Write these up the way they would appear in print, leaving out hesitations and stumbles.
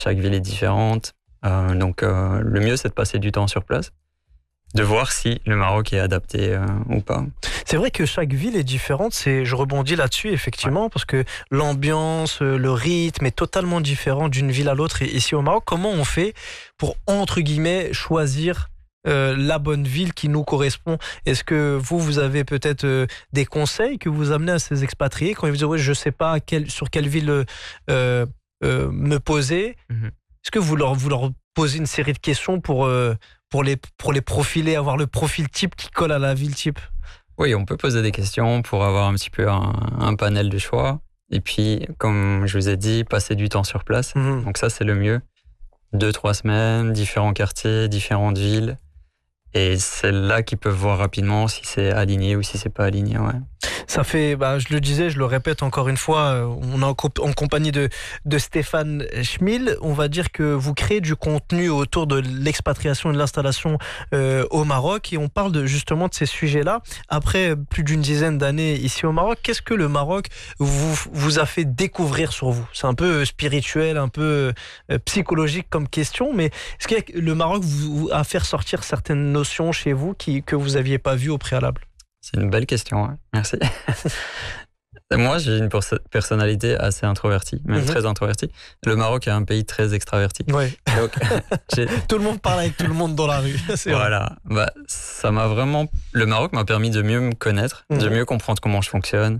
Chaque ville est différente. Donc, le mieux, c'est de passer du temps sur place, de voir si le Maroc est adapté ou pas. C'est vrai que chaque ville est différente. Je rebondis là-dessus, effectivement, parce que l'ambiance, le rythme est totalement différent d'une ville à l'autre. Et ici au Maroc, comment on fait pour, entre guillemets, choisir la bonne ville qui nous correspond? Est-ce que vous avez peut-être des conseils que vous amenez à ces expatriés quand ils vous disent ouais, je sais pas sur quelle ville me poser? Est-ce que vous leur posez une série de questions pour les profiler, avoir le profil type qui colle à la ville type? Oui, on peut poser des questions pour avoir un petit peu un panel de choix. Et puis, comme je vous ai dit, passer du temps sur place. Donc ça, c'est le mieux. 2-3 semaines, différents quartiers, différentes villes. Et c'est là qu'ils peuvent voir rapidement si c'est aligné ou si c'est pas aligné. Ouais. Ça fait, je le disais, je le répète encore une fois, on est en compagnie de Stéphane Schmil. On va dire que vous créez du contenu autour de l'expatriation et de l'installation au Maroc, et on parle justement de ces sujets-là. Après plus d'une dizaine d'années ici au Maroc, qu'est-ce que le Maroc vous a fait découvrir sur vous? C'est un peu spirituel, un peu psychologique comme question, mais est-ce que le Maroc vous a fait ressortir certaines notions chez vous que vous n'aviez pas vues au préalable? C'est une belle question, hein. Merci. Moi, j'ai une personnalité assez introvertie, même très introvertie. Le Maroc est un pays très extraverti. Ouais. Donc, tout le monde parle avec tout le monde dans la rue. Voilà. Ça m'a vraiment. Le Maroc m'a permis de mieux me connaître, de mieux comprendre comment je fonctionne.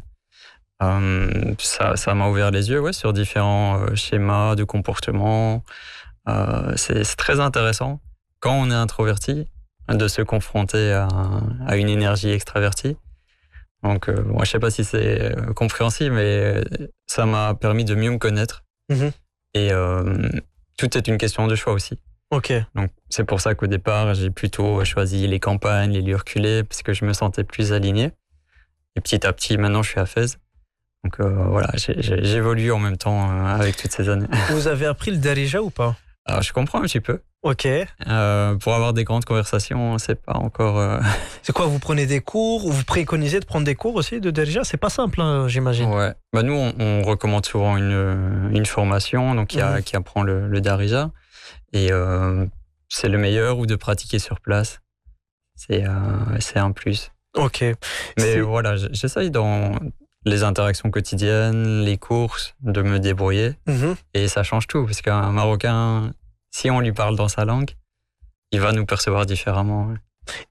Ça m'a ouvert les yeux, sur différents schémas de comportement. C'est très intéressant quand on est introverti de se confronter à une énergie extravertie. Donc, moi, je sais pas si c'est compréhensible, mais ça m'a permis de mieux me connaître. Et tout est une question de choix aussi. Ok. Donc, c'est pour ça qu'au départ, j'ai plutôt choisi les campagnes, les lieux reculés, parce que je me sentais plus aligné. Et petit à petit, maintenant, je suis à Fès. Donc, voilà, j'évolue en même temps avec toutes ces années. Vous avez appris le Darija ou pas? Alors, je comprends un petit peu. Ok. Pour avoir des grandes conversations, c'est pas encore... C'est quoi, vous prenez des cours ou vous préconisez de prendre des cours aussi de Darija? C'est pas simple, hein, j'imagine. Ouais. Nous, on recommande souvent une formation donc qui apprend le Darija. Et c'est le meilleur, ou de pratiquer sur place. C'est un plus. Ok. Mais voilà, j'essaye dans les interactions quotidiennes, les courses, de me débrouiller. Et ça change tout, parce qu'un Marocain, si on lui parle dans sa langue, il va nous percevoir différemment. Ouais.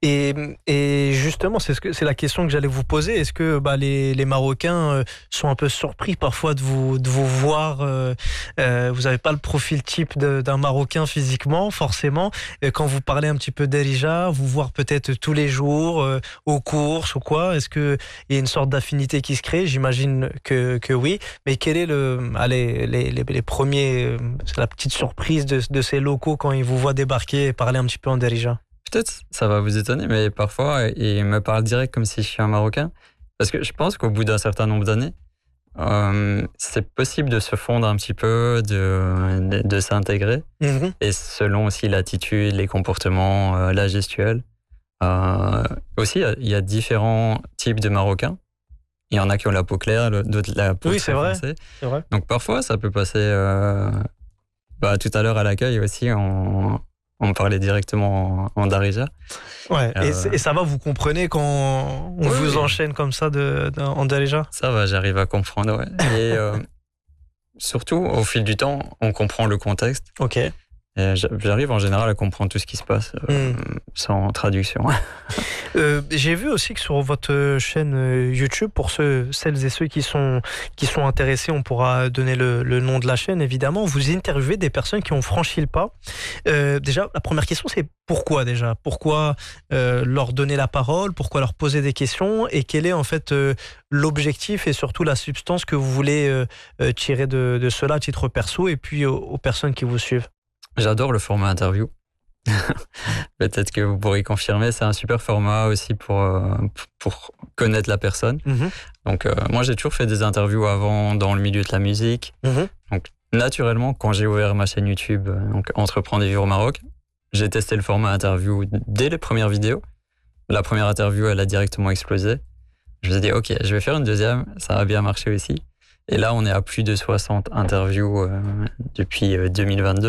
Et justement, c'est la question que j'allais vous poser. Est-ce que les Marocains sont un peu surpris parfois de vous voir? Vous n'avez pas le profil type d'un Marocain physiquement, forcément. Quand vous parlez un petit peu d'Arija, vous voir peut-être tous les jours aux courses ou quoi? Est-ce qu'il y a une sorte d'affinité qui se crée? J'imagine que oui. Mais quel est les premiers, c'est la petite surprise de ces locaux quand ils vous voient débarquer et parler un petit peu en Darija? Peut-être ça va vous étonner, mais parfois, ils me parlent direct comme si je suis un Marocain. Parce que je pense qu'au bout d'un certain nombre d'années, c'est possible de se fondre un petit peu, de s'intégrer. Et selon aussi l'attitude, les comportements, la gestuelle. Aussi, il y a différents types de Marocains. Il y en a qui ont la peau claire, d'autres la peau très foncée. C'est vrai. Donc parfois, ça peut passer... tout à l'heure à l'accueil aussi, on me parlait directement en Darija. Ouais, et ça va, vous comprenez quand on vous enchaîne comme ça en Darija? Ça va, j'arrive à comprendre, ouais. Et surtout, au fil du temps, on comprend le contexte. Ok. Et j'arrive en général à comprendre tout ce qui se passe sans traduction. J'ai vu aussi que sur votre chaîne YouTube, pour celles et ceux qui sont intéressés, on pourra donner le nom de la chaîne évidemment. Vous interviewez des personnes qui ont franchi le pas. Déjà, la première question, c'est pourquoi déjà? Pourquoi leur donner la parole? Pourquoi leur poser des questions? Et quel est en fait l'objectif et surtout la substance que vous voulez tirer de cela à titre perso et puis aux personnes qui vous suivent? J'adore le format interview. Peut-être que vous pourrez confirmer, c'est un super format aussi pour connaître la personne. Donc moi j'ai toujours fait des interviews avant dans le milieu de la musique. Donc naturellement, quand j'ai ouvert ma chaîne YouTube, donc Entreprendre et vivre au Maroc, j'ai testé le format interview dès les premières vidéos. La première interview, elle a directement explosé. Je me suis dit ok, je vais faire une deuxième, ça va bien marcher aussi. Et là, on est à plus de 60 interviews depuis 2022.